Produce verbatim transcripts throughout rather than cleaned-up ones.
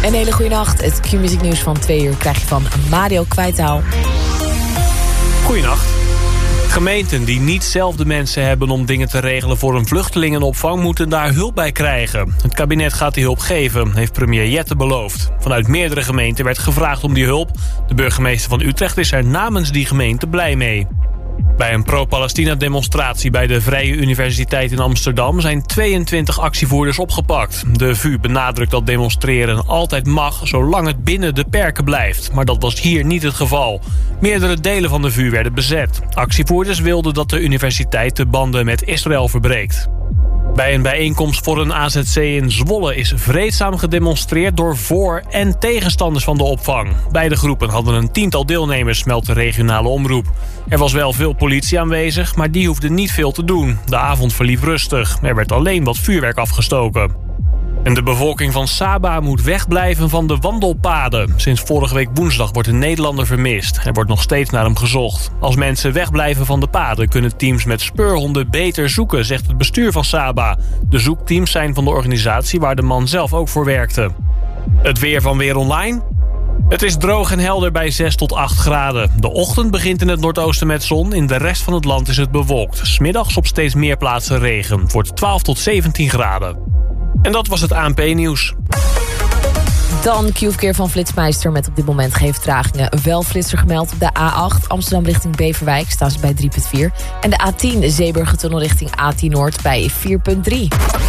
Een hele goede nacht. Het Q-Music nieuws van twee uur krijg je van Mario Kwijtaal. Goeienacht. Gemeenten die niet zelf de mensen hebben om dingen te regelen voor een vluchtelingenopvang moeten daar hulp bij krijgen. Het kabinet gaat die hulp geven, heeft premier Jette beloofd. Vanuit meerdere gemeenten werd gevraagd om die hulp. De burgemeester van Utrecht is er namens die gemeente blij mee. Bij een pro-Palestina-demonstratie bij de Vrije Universiteit in Amsterdam zijn tweeëntwintig actievoerders opgepakt. De V U benadrukt dat demonstreren altijd mag, zolang het binnen de perken blijft. Maar dat was hier niet het geval. Meerdere delen van de V U werden bezet. Actievoerders wilden dat de universiteit de banden met Israël verbreekt. Bij een bijeenkomst voor een A Z C in Zwolle is vreedzaam gedemonstreerd door voor- en tegenstanders van de opvang. Beide groepen hadden een tiental deelnemers, meldt de regionale omroep. Er was wel veel politie aanwezig, maar die hoefde niet veel te doen. De avond verliep rustig. Er werd alleen wat vuurwerk afgestoken. En de bevolking van Saba moet wegblijven van de wandelpaden. Sinds vorige week woensdag wordt een Nederlander vermist. Er wordt nog steeds naar hem gezocht. Als mensen wegblijven van de paden kunnen teams met speurhonden beter zoeken, zegt het bestuur van Saba. De zoekteams zijn van de organisatie waar de man zelf ook voor werkte. Het weer van Weer Online. Het is droog en helder bij zes tot acht graden. De ochtend begint in het noordoosten met zon. In de rest van het land is het bewolkt. 's Middags op steeds meer plaatsen regen. Het wordt twaalf tot zeventien graden. En dat was het A N P-nieuws. Dan Q-verkeer van Flitsmeister met op dit moment geen vertragingen. Wel flitser gemeld op de A acht Amsterdam richting Beverwijk staan ze bij drie komma vier. En de A tien Zeeburgertunnel richting A tien Noord bij vier komma drie.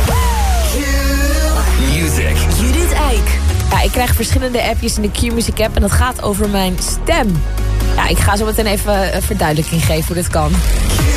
Music. Judith Eik. Ja, ik krijg verschillende appjes in de Q-Music app en dat gaat over mijn stem. Ja, ik ga zo meteen even een verduidelijking geven hoe dit kan.